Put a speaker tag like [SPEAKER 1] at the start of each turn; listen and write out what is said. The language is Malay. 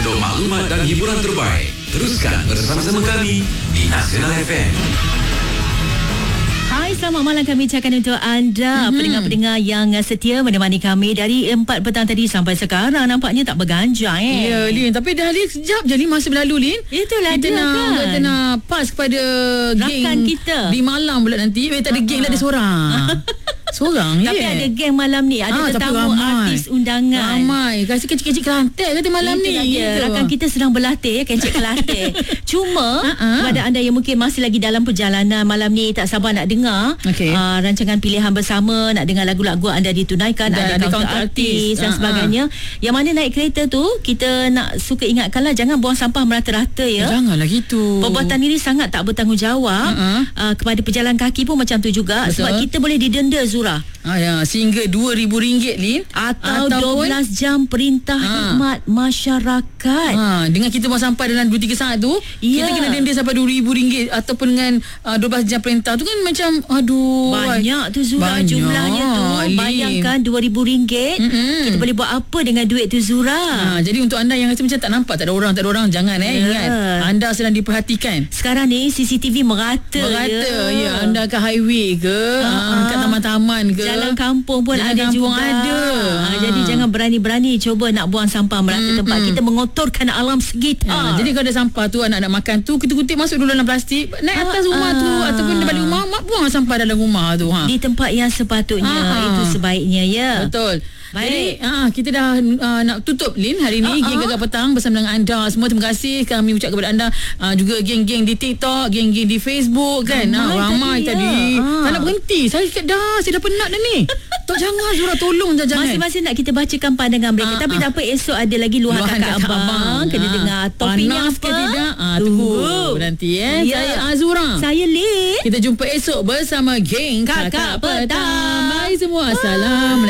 [SPEAKER 1] Untuk maklumat dan hiburan terbaik, teruskan bersama-sama kami di Nasional FM.
[SPEAKER 2] Hai, selamat malam kami ucapkan untuk anda pendengar-pendengar yang setia menemani kami dari 4 petang tadi sampai sekarang. Nampaknya tak berganjang
[SPEAKER 3] Ya, Lin. Tapi dah Lin, sekejap je Lin masa berlalu, Lin.
[SPEAKER 2] Itulah
[SPEAKER 3] kita
[SPEAKER 2] dia kan.
[SPEAKER 3] Kita nak pass kepada
[SPEAKER 2] rakan
[SPEAKER 3] geng
[SPEAKER 2] kita
[SPEAKER 3] di malam pula nanti. Tak ada geng, tak ada seorang. Seorang
[SPEAKER 2] Tapi ada geng malam ni. Ada tetamu artis undangan.
[SPEAKER 3] Ramai. Kasi kecil-kecil Kelantan kata malam ni.
[SPEAKER 2] Rakan kita sedang berlatih kecil Kelantan. Cuma kepada anda yang mungkin masih lagi dalam perjalanan malam ni, tak sabar nak dengar rancangan pilihan bersama, nak dengar lagu-lagu anda ditunaikan, ada kaunter artis dan sebagainya. Yang mana naik kereta tu, kita nak suka ingatkanlah jangan buang sampah merata-rata ya.
[SPEAKER 3] Janganlah gitu.
[SPEAKER 2] Perbuatan ini sangat tak bertanggungjawab. Kepada pejalan kaki pun macam tu juga. Betul. Sebab kita boleh didenda Zura.
[SPEAKER 3] Sehingga RM2,000, Lin.
[SPEAKER 2] Ataupun 12 jam perintah khidmat masyarakat.
[SPEAKER 3] Dengan kita buang sampah dalam 2-3 saat tu, kita kena denda sampai RM2,000. Ataupun dengan 12 jam perintah tu kan macam
[SPEAKER 2] banyak tu Zura, jumlahnya tu. Bayangkan RM2,000. Kita boleh buat apa dengan duit tu Zura?
[SPEAKER 3] Jadi untuk anda yang rasa macam tak nampak, tak ada orang, jangan ingat, anda sedang diperhatikan.
[SPEAKER 2] Sekarang ni CCTV merata
[SPEAKER 3] ya. Anda ke highway ke, kat taman-taman ke,
[SPEAKER 2] jalan kampung pun ada juga. Jadi jangan berani-berani cuba nak buang sampah merata tempat. Kita mengotorkan alam sekitar.
[SPEAKER 3] Jadi kalau ada sampah tu, anak nak makan tu, kita kutip masuk dulu dalam plastik, naik atas rumah tu, ataupun di balik rumah, buang sampah dalam rumah tu.
[SPEAKER 2] Di tempat yang sepatutnya. Itu sebaiknya ya.
[SPEAKER 3] Betul.
[SPEAKER 2] Baik.
[SPEAKER 3] Jadi kita dah nak tutup, Lin, hari ni geng Gegar Petang bersama dengan anda semua. Terima kasih kami ucap kepada anda, juga geng-geng di TikTok, geng-geng di Facebook kan. Ramai tadi. Tak nak berhenti. Saya dah penat dah ni. Tak, jangan Zura, tolong jangan.
[SPEAKER 2] Masing-masing nak kita bacakan pandangan mereka. Tapi tak apa, esok ada lagi luahan kakak abang. Kena dengar topiknya
[SPEAKER 3] panas
[SPEAKER 2] apa.
[SPEAKER 3] Ke tidak? Tunggu nanti Saya Azura.
[SPEAKER 2] Saya Lin.
[SPEAKER 3] Kita jumpa esok bersama geng Kakak Petang. Bye semua. Assalamualaikum.